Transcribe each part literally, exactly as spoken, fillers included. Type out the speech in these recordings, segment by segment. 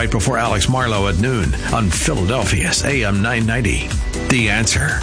right before Alex Marlowe at noon on Philadelphia's A M nine ninety. The Answer.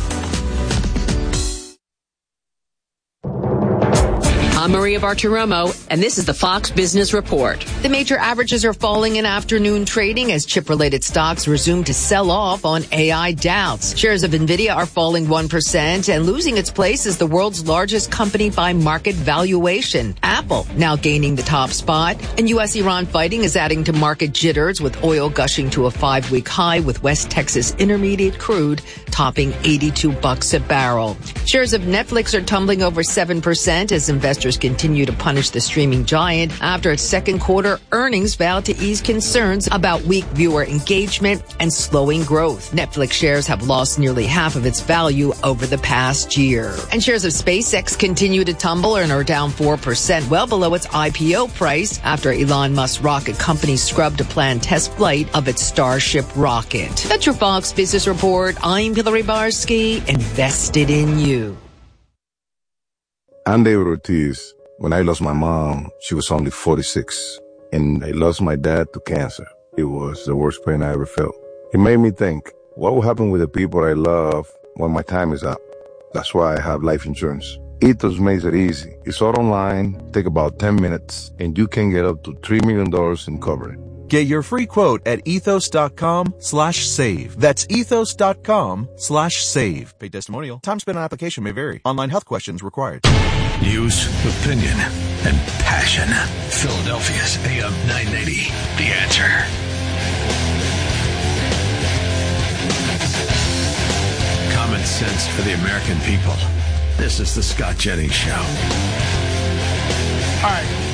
I'm Maria Bartiromo, and this is the Fox Business Report. The major averages are falling in afternoon trading as chip-related stocks resume to sell off on A I doubts. Shares of NVIDIA are falling one percent and losing its place as the world's largest company by market valuation. Apple now gaining the top spot. And U S Iran fighting is adding to market jitters with oil gushing to a five-week high with West Texas Intermediate crude topping eighty-two bucks a barrel. Shares of Netflix are tumbling over seven percent as investors continue to punish the streaming giant after its second quarter earnings vowed to ease concerns about weak viewer engagement and slowing growth. Netflix shares have lost nearly half of its value over the past year. And shares of SpaceX continue to tumble and are down four percent, well below its I P O price after Elon Musk's rocket company scrubbed a planned test flight of its Starship rocket. That's your Fox Business Report. I'm Hillary Barsky, invested in you. I'm David Ortiz. When I lost my mom, she was only forty-six, and I lost my dad to cancer. It was the worst pain I ever felt. It made me think, what will happen with the people I love when my time is up? That's why I have life insurance. Ethos makes it easy. It's all online, take about ten minutes, and you can get up to three million dollars in coverage. Get your free quote at ethos.com slash save. That's ethos.com slash save. Paid testimonial. Time spent on application may vary. Online health questions required. News, opinion, and passion. Philadelphia's A M nine ninety. The Answer. Common sense for the American people. This is the Scott Jennings Show. All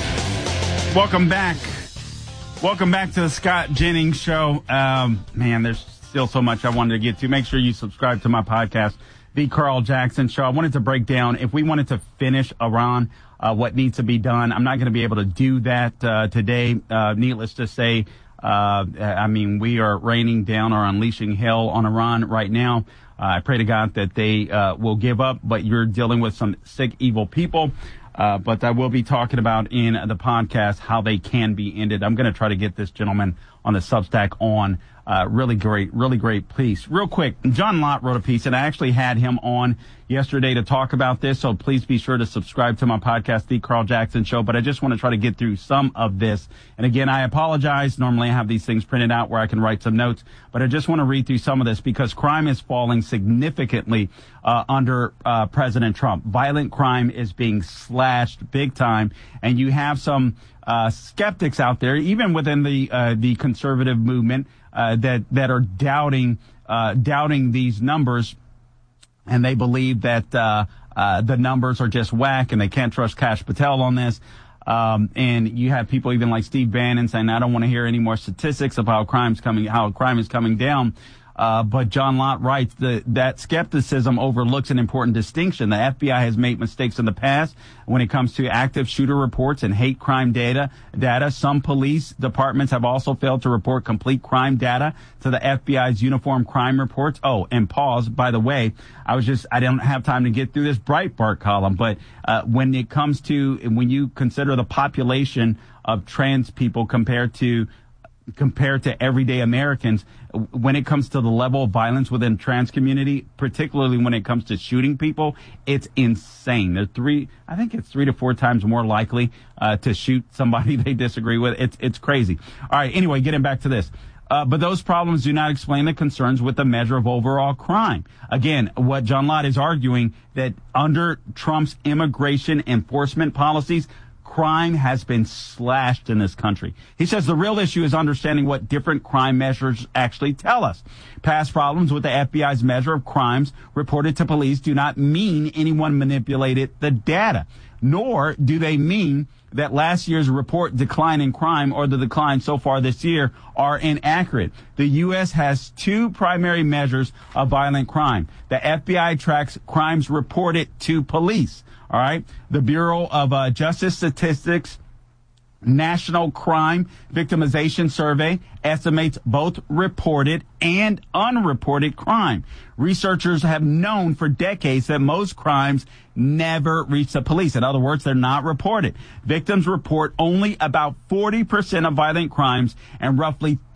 right. Welcome back. Welcome back to the Scott Jennings Show. Um, man, there's still so much I wanted to get to. Make sure you subscribe to my podcast, The Carl Jackson Show. I wanted to break down, if we wanted to finish Iran, uh, what needs to be done. I'm not going to be able to do that uh, today. Uh, needless to say, uh, I mean, we are raining down or unleashing hell on Iran right now. Uh, I pray to God that they uh, will give up, but you're dealing with some sick, evil people. Uh, but I will be talking about in the podcast how they can be ended. I'm going to try to get this gentleman on the Substack on. Uh, really great, really great piece. Real quick, John Lott wrote a piece, and I actually had him on yesterday to talk about this, so please be sure to subscribe to my podcast, The Carl Jackson Show. But I just want to try to get through some of this. And again, I apologize. Normally I have these things printed out where I can write some notes, but I just want to read through some of this because crime is falling significantly uh, under uh, President Trump. Violent crime is being slashed big time, and you have some uh, skeptics out there, even within the uh, the conservative movement, Uh, that that are doubting uh, doubting these numbers, and they believe that uh, uh, the numbers are just whack, and they can't trust Kash Patel on this. Um, and you have people even like Steve Bannon saying, "I don't want to hear any more statistics of how crime's coming, how crime is coming down." Uh, but John Lott writes that that skepticism overlooks an important distinction. The F B I has made mistakes in the past when it comes to active shooter reports and hate crime data. Data. Some police departments have also failed to report complete crime data to the F B I's uniform crime reports. Oh, and pause. By the way, I was just I don't have time to get through this Breitbart column, but uh, when it comes to when you consider the population of trans people compared to compared to everyday Americans, when it comes to the level of violence within trans community, particularly when it comes to shooting people, it's insane. They're three, I think it's three to four times more likely uh, to shoot somebody they disagree with. It's it's crazy. All right. Anyway, getting back to this. Uh, but those problems do not explain the concerns with the measure of overall crime. Again, what John Lott is arguing that under Trump's immigration enforcement policies, crime has been slashed in this country. He says the real issue is understanding what different crime measures actually tell us. Past problems with the F B I's measure of crimes reported to police do not mean anyone manipulated the data, nor do they mean that last year's report decline in crime or the decline so far this year are inaccurate. The U S has two primary measures of violent crime. The F B I tracks crimes reported to police. All right. The Bureau of uh, Justice Statistics National Crime Victimization Survey estimates both reported and unreported crime. Researchers have known for decades that most crimes never reach the police. In other words, they're not reported. Victims report only about forty percent of violent crimes, and roughly